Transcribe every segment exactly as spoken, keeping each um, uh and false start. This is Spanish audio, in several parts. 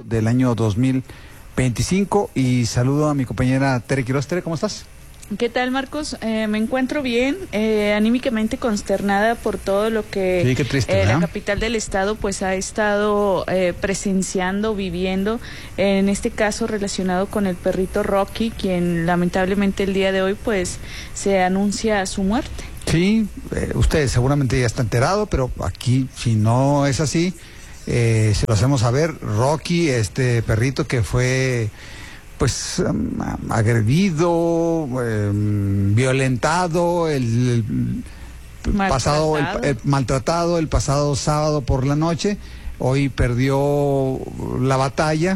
del año dos mil veinticinco. Y saludo a mi compañera Tere Quiroz. Tere, ¿cómo estás? ¿Qué tal, Marcos? Eh, me encuentro bien, eh, anímicamente consternada por todo lo que sí, qué triste, eh, la capital del estado pues ha estado eh, presenciando, viviendo, en este caso relacionado con el perrito Rocky, quien lamentablemente el día de hoy pues se anuncia su muerte. Sí, eh, usted seguramente ya está enterado, pero aquí si no es así, eh, se lo hacemos saber. Rocky, este perrito que fue pues um, agredido, eh, violentado, el, el pasado, el, el maltratado el pasado sábado por la noche, hoy perdió la batalla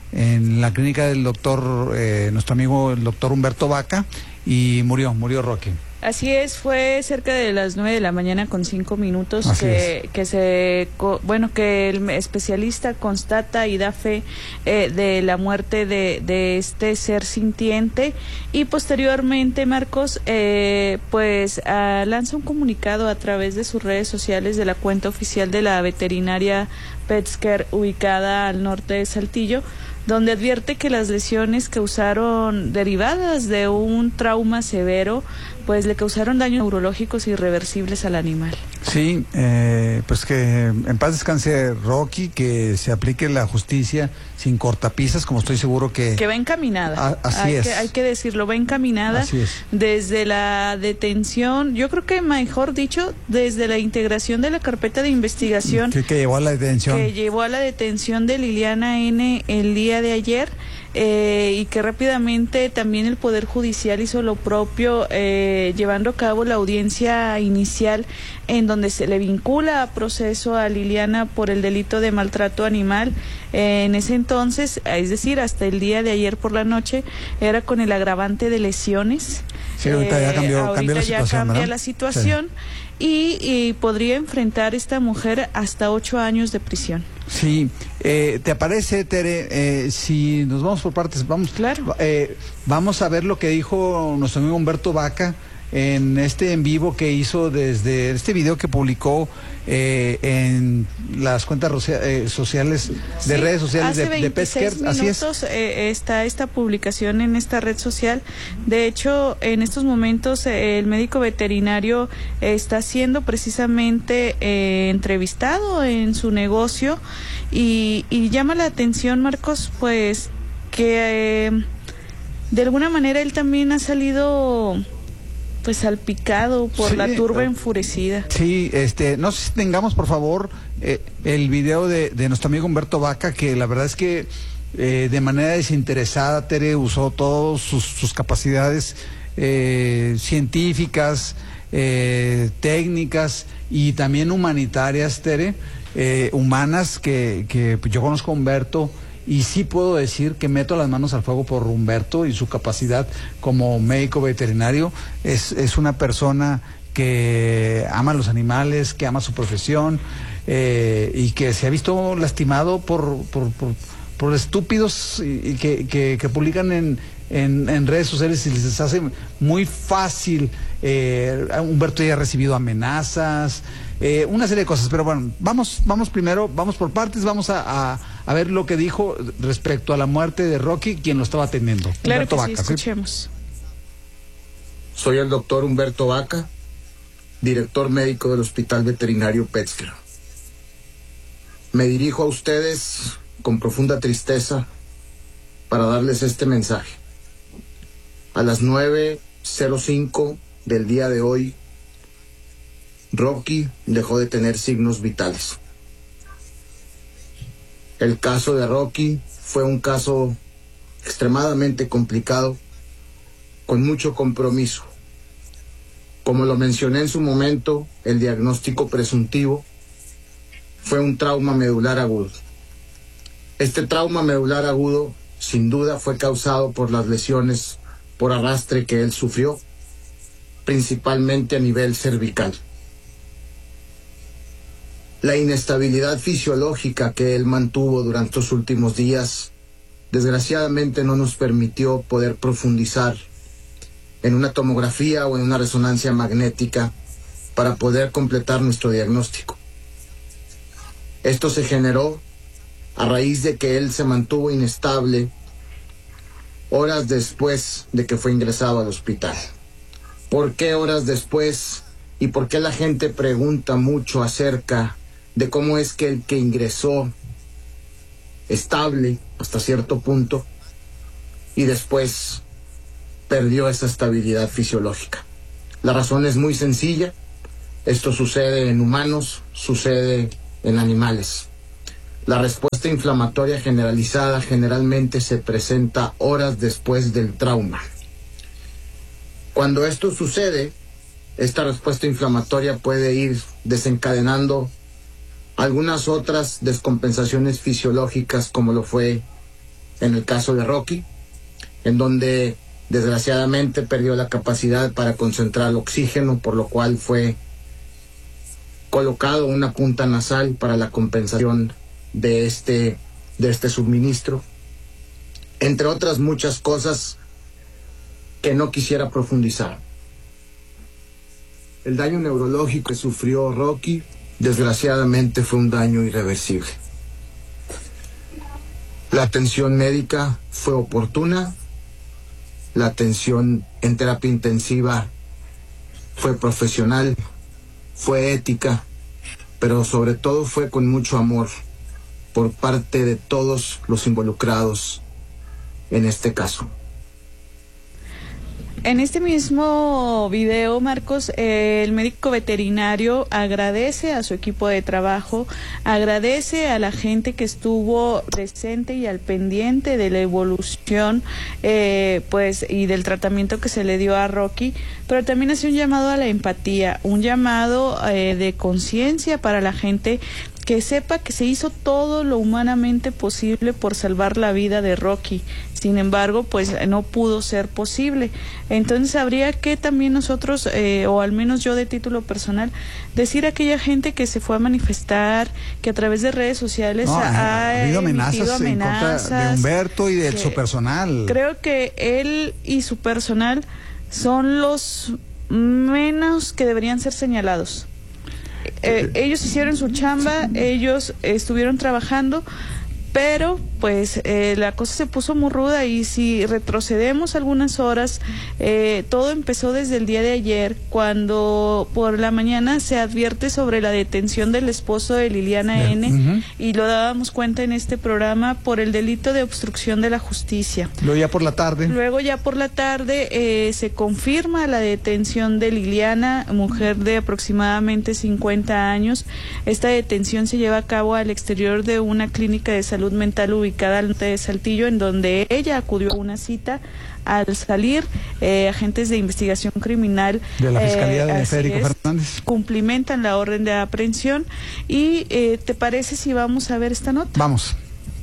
en la clínica del doctor, eh, nuestro amigo el doctor Humberto Vaca, y murió, murió Rocky. Así es, fue cerca de las nueve de la mañana con cinco minutos que, que se, bueno, que el especialista constata y da fe eh, de la muerte de, de este ser sintiente, y posteriormente, Marcos, eh, pues uh, lanza un comunicado a través de sus redes sociales de la cuenta oficial de la veterinaria Petsker, ubicada al norte de Saltillo, donde advierte que las lesiones causaron derivadas de un trauma severo, pues le causaron daños neurológicos irreversibles al animal. Sí, eh, pues que en paz descanse Rocky, que se aplique la justicia sin cortapisas, como estoy seguro que... Que va encaminada. A, así hay es. Que, hay que decirlo, va encaminada. Así es. Desde la detención, yo creo que mejor dicho, desde la integración de la carpeta de investigación... Que, que llevó a la detención. Que llevó a la detención de Liliana N. el día de ayer. Eh, y que rápidamente también el Poder Judicial hizo lo propio, eh, llevando a cabo la audiencia inicial en donde se le vincula a proceso a Liliana por el delito de maltrato animal. Eh, en ese entonces, es decir, hasta el día de ayer por la noche, era con el agravante de lesiones. Sí, ahorita ya cambió, eh, cambió la ya situación, cambia ¿verdad? la situación. Sí. Y, y podría enfrentar esta mujer hasta ocho años de prisión. Sí, eh, ¿te parece, Tere, eh, si nos vamos por partes? Vamos, claro. eh, vamos a ver lo que dijo nuestro amigo Humberto Vaca en este en vivo que hizo desde este video que publicó eh, en las cuentas eh, sociales de sí, redes sociales de, de Petsker. Así es. Eh, está esta publicación en esta red social. De hecho, en estos momentos eh, el médico veterinario eh, está siendo precisamente eh, entrevistado en su negocio y, y llama la atención, Marcos, pues que eh, de alguna manera él también ha salido pues salpicado por sí, la turba enfurecida. Sí, este, no sé si tengamos por favor eh, el video de, de nuestro amigo Humberto Vaca, que la verdad es que eh, de manera desinteresada, Tere, usó todas sus, sus capacidades eh, científicas, eh, técnicas y también humanitarias, Tere, eh, humanas, que, que yo conozco a Humberto. Y sí puedo decir que meto las manos al fuego por Humberto y su capacidad como médico veterinario. Es, es una persona que ama a los animales, que ama su profesión eh, y que se ha visto lastimado por, por, por, por estúpidos y, y que, que, que publican en, en, en redes sociales y les hace muy fácil. Eh, Humberto ya ha recibido amenazas, eh, una serie de cosas, pero bueno, vamos, vamos primero, vamos por partes, vamos a, a, a ver lo que dijo respecto a la muerte de Rocky, quien lo estaba atendiendo. Claro Humberto que Vaca, sí, escuchemos. ¿sí? Soy el doctor Humberto Vaca, director médico del Hospital Veterinario Petsker. Me dirijo a ustedes con profunda tristeza para darles este mensaje. A las nueve cero cinco del día de hoy, Rocky dejó de tener signos vitales. El caso de Rocky fue un caso extremadamente complicado, con mucho compromiso. Como lo mencioné en su momento, el diagnóstico presuntivo fue un trauma medular agudo. Este trauma medular agudo, sin duda, fue causado por las lesiones por arrastre que él sufrió, principalmente a nivel cervical. La inestabilidad fisiológica que él mantuvo durante los últimos días, desgraciadamente no nos permitió poder profundizar en una tomografía o en una resonancia magnética para poder completar nuestro diagnóstico. Esto se generó a raíz de que él se mantuvo inestable horas después de que fue ingresado al hospital. ¿Por qué horas después? ¿Y por qué la gente pregunta mucho acerca de cómo es que el que ingresó estable hasta cierto punto y después perdió esa estabilidad fisiológica? La razón es muy sencilla. Esto sucede en humanos, sucede en animales. La respuesta inflamatoria generalizada generalmente se presenta horas después del trauma. Cuando esto sucede, esta respuesta inflamatoria puede ir desencadenando algunas otras descompensaciones fisiológicas, como lo fue en el caso de Rocky, en donde desgraciadamente perdió la capacidad para concentrar oxígeno, por lo cual fue colocado una punta nasal para la compensación de este, de este suministro, entre otras muchas cosas que no quisiera profundizar. El daño neurológico que sufrió Rocky, desgraciadamente, fue un daño irreversible. La atención médica fue oportuna, la atención en terapia intensiva fue profesional, fue ética, pero sobre todo fue con mucho amor por parte de todos los involucrados en este caso. En este mismo video, Marcos, eh, el médico veterinario agradece a su equipo de trabajo, agradece a la gente que estuvo presente y al pendiente de la evolución eh, pues y del tratamiento que se le dio a Rocky, pero también hace un llamado a la empatía, un llamado eh, de conciencia para la gente que sepa que se hizo todo lo humanamente posible por salvar la vida de Rocky. Sin embargo, pues no pudo ser posible. Entonces habría que también nosotros, eh, o al menos yo de título personal, decir a aquella gente que se fue a manifestar, que a través de redes sociales no, ha, ha habido amenazas, amenazas en contra de Humberto y de que, su personal. Creo que él y su personal son los menos que deberían ser señalados. Eh, ellos hicieron su chamba, ellos estuvieron trabajando, pero pues eh, la cosa se puso muy ruda y si retrocedemos algunas horas, eh, todo empezó desde el día de ayer, cuando por la mañana se advierte sobre la detención del esposo de Liliana N. Uh-huh. Y lo dábamos cuenta en este programa por el delito de obstrucción de la justicia. Luego ya por la tarde. Luego ya por la tarde eh, se confirma la detención de Liliana, mujer de aproximadamente cincuenta años. Esta detención se lleva a cabo al exterior de una clínica de salud mental ubicada al norte de Saltillo, en donde ella acudió a una cita. Al salir, eh, agentes de investigación criminal de la Fiscalía eh, de Federico es, Fernández cumplimentan la orden de aprehensión. Y eh, ¿te parece si vamos a ver esta nota? Vamos.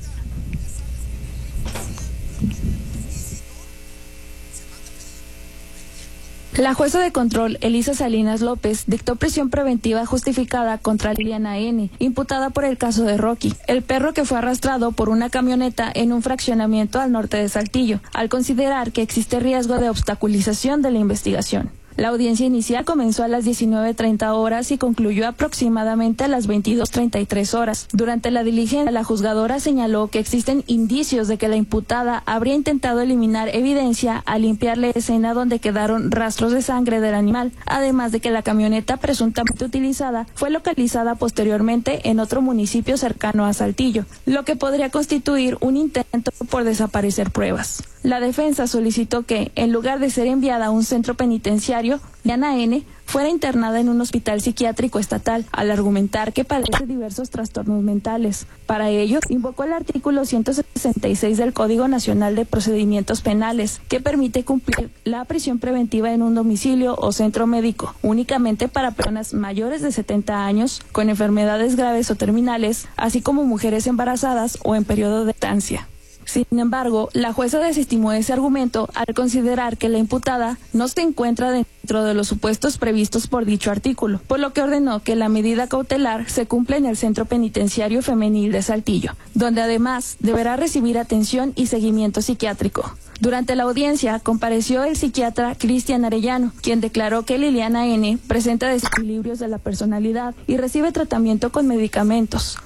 La jueza de control, Elisa Salinas López, dictó prisión preventiva justificada contra Liliana N., imputada por el caso de Rocky, el perro que fue arrastrado por una camioneta en un fraccionamiento al norte de Saltillo, al considerar que existe riesgo de obstaculización de la investigación. La audiencia inicial comenzó a las diecinueve treinta horas y concluyó aproximadamente a las veintidós treinta y tres horas. Durante la diligencia, la juzgadora señaló que existen indicios de que la imputada habría intentado eliminar evidencia al limpiar la escena donde quedaron rastros de sangre del animal, además de que la camioneta presuntamente utilizada fue localizada posteriormente en otro municipio cercano a Saltillo, lo que podría constituir un intento por desaparecer pruebas. La defensa solicitó que, en lugar de ser enviada a un centro penitenciario, Liliana N. fuera internada en un hospital psiquiátrico estatal, al argumentar que padece diversos trastornos mentales. Para ello, invocó el artículo ciento sesenta y seis del Código Nacional de Procedimientos Penales, que permite cumplir la prisión preventiva en un domicilio o centro médico, únicamente para personas mayores de setenta años, con enfermedades graves o terminales, así como mujeres embarazadas o en periodo de lactancia. Sin embargo, la jueza desestimó ese argumento al considerar que la imputada no se encuentra dentro de los supuestos previstos por dicho artículo, por lo que ordenó que la medida cautelar se cumpla en el Centro Penitenciario Femenil de Saltillo, donde además deberá recibir atención y seguimiento psiquiátrico. Durante la audiencia compareció el psiquiatra Cristian Arellano, quien declaró que Liliana N. presenta desequilibrios de la personalidad y recibe tratamiento con medicamentos,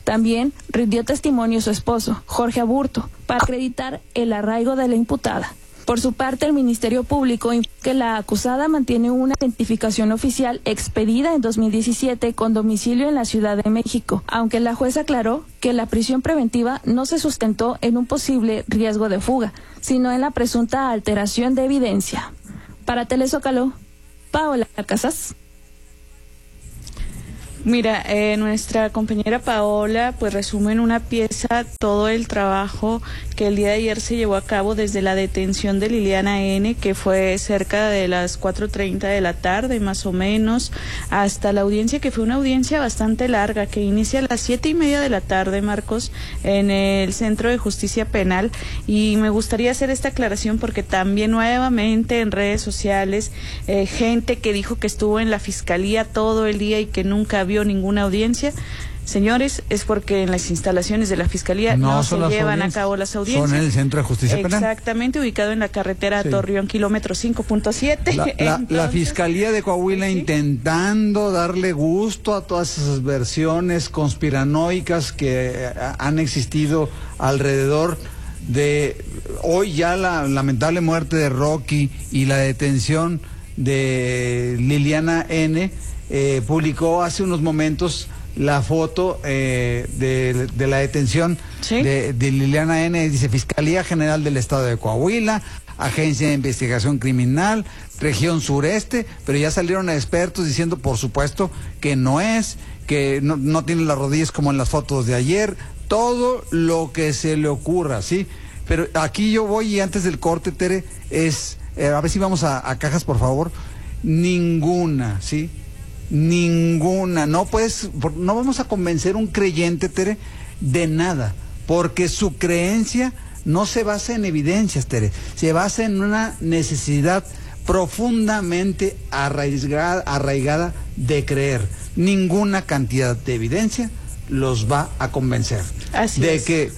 También rindió testimonio su esposo, Jorge Aburto, para acreditar el arraigo de la imputada. Por su parte, el Ministerio Público informó que la acusada mantiene una identificación oficial expedida en dos mil diecisiete con domicilio en la Ciudad de México, aunque la jueza aclaró que la prisión preventiva no se sustentó en un posible riesgo de fuga, sino en la presunta alteración de evidencia. Para Telezócalo, Paola Casas. Mira, eh, nuestra compañera Paola pues resume en una pieza todo el trabajo que el día de ayer se llevó a cabo desde la detención de Liliana N., que fue cerca de las cuatro treinta de la tarde más o menos, hasta la audiencia, que fue una audiencia bastante larga, que inicia a las siete y media de la tarde, Marcos, en el Centro de Justicia Penal. Y me gustaría hacer esta aclaración porque también nuevamente en redes sociales, eh, gente que dijo que estuvo en la Fiscalía todo el día y que nunca vio ninguna audiencia. Señores, es porque en las instalaciones de la Fiscalía no, no se llevan a cabo las audiencias. Son en el Centro de Justicia Penal. Exactamente, ubicado en la carretera sí. Torreón, kilómetro cinco punto siete. La, la, Entonces... la Fiscalía de Coahuila ¿sí? intentando darle gusto a todas esas versiones conspiranoicas que han existido alrededor de hoy ya la lamentable muerte de Rocky y la detención de Liliana N., eh, publicó hace unos momentos la foto eh, de, de la detención ¿sí? de, de Liliana N., dice Fiscalía General del Estado de Coahuila, Agencia de Investigación Criminal, Región Sureste, pero ya salieron expertos diciendo, por supuesto, que no es, que no, no tiene las rodillas como en las fotos de ayer, todo lo que se le ocurra, ¿sí? Pero aquí yo voy y antes del corte, Tere, es, eh, a ver si vamos a, a cajas, por favor, ninguna, ¿sí? Ninguna, no puedes, no vamos a convencer a un creyente, Tere, de nada, porque su creencia no se basa en evidencias, Tere, se basa en una necesidad profundamente arraigada, arraigada de creer. Ninguna cantidad de evidencia los va a convencer. Así de es. que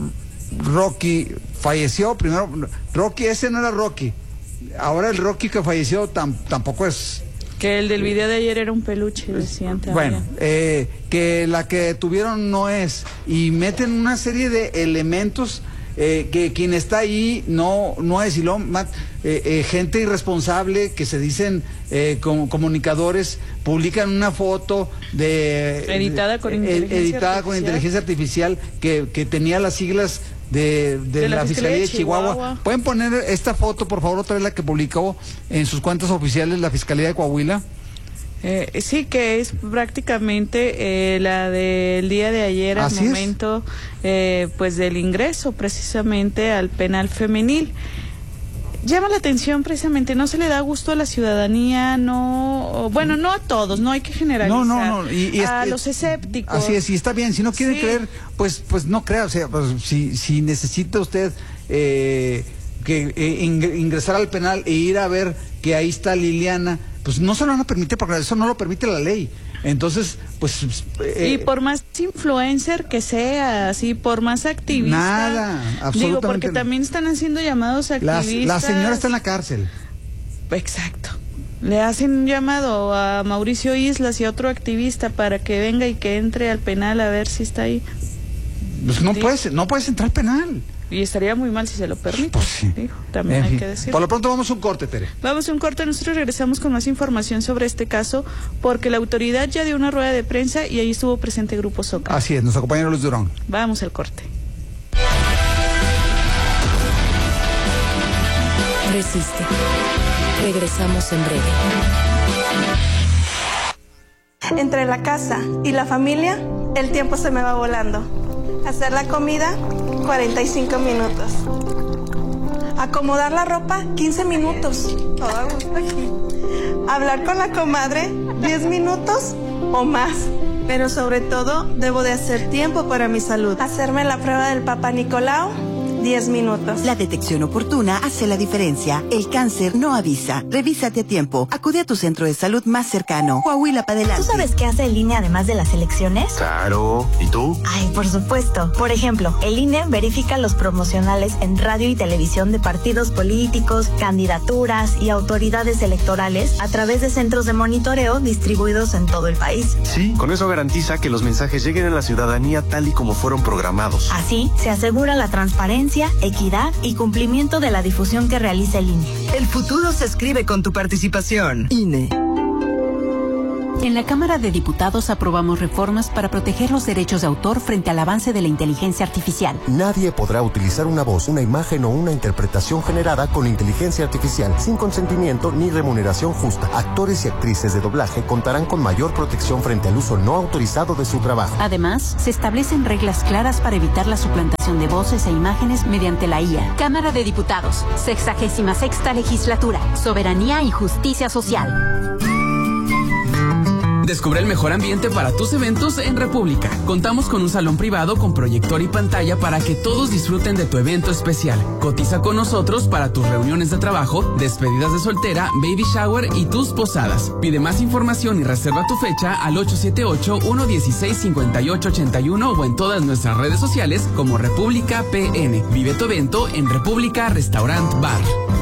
Rocky falleció, primero, Rocky, ese no era Rocky, ahora el Rocky que falleció tam, tampoco es... Que el del video de ayer era un peluche, decían también. Bueno, eh, que la que tuvieron no es, y meten una serie de elementos eh, que quien está ahí no no es, y lo, eh, eh, gente irresponsable que se dicen eh, como comunicadores, publican una foto de editada con inteligencia eh, editada artificial. con inteligencia artificial que, que tenía las siglas De, de, de la, la Fiscalía de Chihuahua. Chihuahua. ¿Pueden poner esta foto, por favor, otra vez, la que publicó en sus cuentas oficiales la Fiscalía de Coahuila? Eh, sí, que es prácticamente eh, la del día de ayer, al momento eh, pues del ingreso precisamente al penal femenil. Llama la atención precisamente, no se le da gusto a la ciudadanía, no, bueno, no a todos, no hay que generalizar. No, no, no. Y, y a este, los escépticos. Así es, y está bien, si no quiere sí. creer, pues pues no crea, o sea, pues, si, si necesita usted eh, que eh, ingresar al penal e ir a ver que ahí está Liliana, pues no se lo van a permitir, porque eso no lo permite la ley. Entonces, pues... Eh, y por más influencer que sea, así, por más activista... Nada, absolutamente. Digo, porque también están haciendo llamados activistas... La, la señora está en la cárcel. Exacto. Le hacen un llamado a Mauricio Islas y a otro activista para que venga y que entre al penal a ver si está ahí. Pues no, sí. puedes, no puedes entrar al penal. Y estaría muy mal si se lo permite. Pues sí. Digo, también en hay fin. que decir. Por lo pronto vamos a un corte, Tere. Vamos a un corte, nosotros regresamos con más información sobre este caso, porque la autoridad ya dio una rueda de prensa y ahí estuvo presente Grupo Zócalo. Así es, nuestro compañero Luis Durán. Vamos al corte. Resiste. Regresamos en breve. Entre la casa y la familia, el tiempo se me va volando. Hacer la comida, cuarenta y cinco minutos. Acomodar la ropa, quince minutos. Todo a gusto aquí. Hablar con la comadre, diez minutos o más. Pero sobre todo, debo de hacer tiempo para mi salud. Hacerme la prueba del Papá Nicolau, diez minutos. La detección oportuna hace la diferencia. El cáncer no avisa. Revísate a tiempo. Acude a tu centro de salud más cercano. Coahuila para adelante. ¿Tú sabes qué hace el I N E además de las elecciones? Claro. ¿Y tú? Ay, por supuesto. Por ejemplo, el I N E verifica los promocionales en radio y televisión de partidos políticos, candidaturas y autoridades electorales a través de centros de monitoreo distribuidos en todo el país. Sí, con eso garantiza que los mensajes lleguen a la ciudadanía tal y como fueron programados. Así, se asegura la transparencia, equidad y cumplimiento de la difusión que realiza el I N E. El futuro se escribe con tu participación. I N E. En la Cámara de Diputados aprobamos reformas para proteger los derechos de autor frente al avance de la inteligencia artificial. Nadie podrá utilizar una voz, una imagen o una interpretación generada con inteligencia artificial sin consentimiento ni remuneración justa. Actores y actrices de doblaje contarán con mayor protección frente al uso no autorizado de su trabajo. Además, se establecen reglas claras para evitar la suplantación de voces e imágenes mediante la I A. Cámara de Diputados, sexagésima sexta legislatura, soberanía y justicia social. Descubre el mejor ambiente para tus eventos en República. Contamos con un salón privado con proyector y pantalla para que todos disfruten de tu evento especial. Cotiza con nosotros para tus reuniones de trabajo, despedidas de soltera, baby shower y tus posadas. Pide más información y reserva tu fecha al ocho siete ocho, uno uno seis, cinco ocho ocho uno o en todas nuestras redes sociales como República P N. Vive tu evento en República Restaurant Bar.